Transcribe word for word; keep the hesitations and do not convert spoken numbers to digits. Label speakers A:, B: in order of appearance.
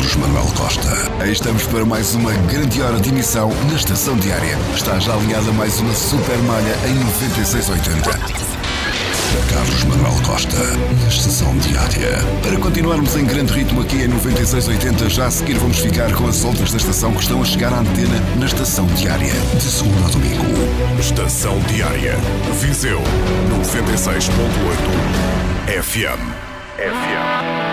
A: Carlos Manuel Costa. Aí estamos para mais uma grande hora de emissão na Estação Diária. Está já alinhada mais uma super malha em noventa e seis oitenta. Carlos Manuel Costa, na Estação Diária. Para continuarmos em grande ritmo aqui em noventa e seis oitenta, já a seguir vamos ficar com as outras da estação que estão a chegar à antena na Estação Diária, de segunda a domingo.
B: Estação Diária, Viseu, noventa e seis ponto oito F M. F M.